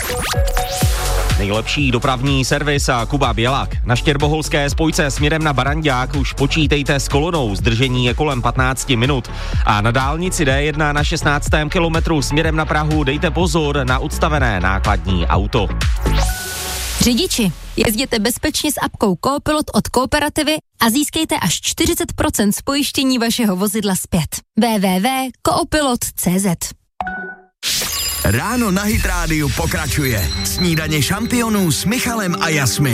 Nejlepší dopravní servis a Kuba Bělak. Na Štěrboholské spojce směrem na Barandák už počítejte s kolonou, zdržení je kolem 15 minut. A na dálnici D1 na 16. kilometru směrem na Prahu dejte pozor na odstavené nákladní auto. Řidiči, jezděte bezpečně s apkou Coopilot od Kooperativy a získejte až 40% z pojištění vašeho vozidla zpět. www.coopilot.cz. Ráno na Hit Rádiu pokračuje. Snídaně šampionů s Michalem a Jasmin.